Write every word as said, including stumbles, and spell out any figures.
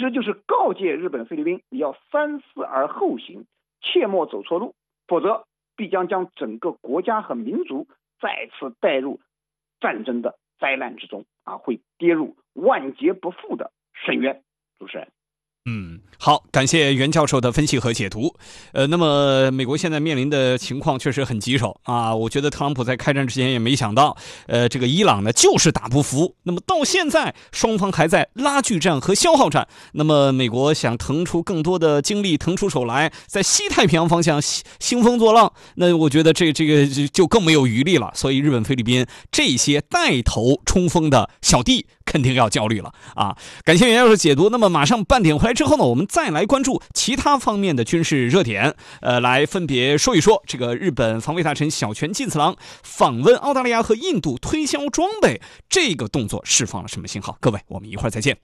实就是告诫日本、菲律宾，你要三思而后行，切莫走错路，否则必将将整个国家和民族再次带入战争的灾难之中啊，会跌入万劫不复的深渊。主持人。 嗯，好，感谢袁教授的分析和解读。呃，那么美国现在面临的情况确实很棘手啊。我觉得特朗普在开战之前也没想到，呃，这个伊朗呢就是打不服。那么到现在，双方还在拉锯战和消耗战。那么美国想腾出更多的精力，腾出手来，在西太平洋方向兴风作浪，那我觉得这这个就更没有余力了。所以日本、菲律宾这些带头冲锋的小弟肯定要焦虑了啊！感谢袁教授解读。那么马上半点回来之后呢，我们再来关注其他方面的军事热点，呃，来分别说一说这个日本防卫大臣小泉进次郎访问澳大利亚和印度推销装备这个动作释放了什么信号？各位，我们一会儿再见。